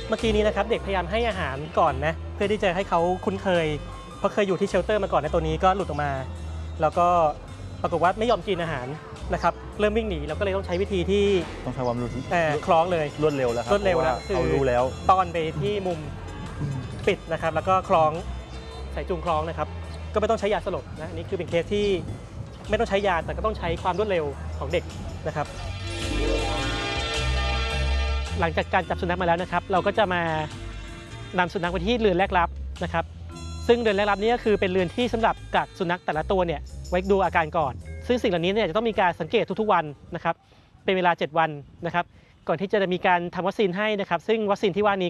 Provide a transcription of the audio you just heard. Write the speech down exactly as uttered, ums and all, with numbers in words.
เมื่อกี้นี้นะครับเด็กพยายามให้อาหารก่อนนะเพื่อที่จะให้เขาคุ้นเคยเพราะเคยอยู่ที่เชลเตอร์มาก่อนในตัวนี้ก็หลุดออกมาแล้วก็ปรากฏว่าไม่ยอมกินอาหารนะครับเริ่มวิ่งหนีเราก็เลยต้องใช้วิธีที่ต้องใช้ความรู้คล้องเลยรวดเร็วแล้วครับรวดเร็วแล้วเขารู้แล้วต้อนไปที่มุมปิดนะครับแล้วก็คล้องใส่จูงคล้องนะครับก็ไม่ต้องใช้ยาสลบนะอันนี้คือเป็นเคสที่ไม่ต้องใช้ยาแต่ก็ต้องใช้ความรวดเร็วของเด็กนะครับหลังจากการจับสุนัขมาแล้วนะครับเราก็จะมานำสุนัขไปที่เรือนแรกรับนะครับซึ่งเรือนแรกรับนี้ก็คือเป็นเรือนที่สำหรับกักสุนัขแต่ละตัวเนี่ยไว้ดูอาการก่อนซึ่งสิ่งเหล่านี้เนี่ยจะต้องมีการสังเกตทุกๆวันนะครับเป็นเวลาเจ็ดวันนะครับก่อนที่จะมีการทำวัคซีนให้นะครับซึ่งวัคซีนที่ว่านี้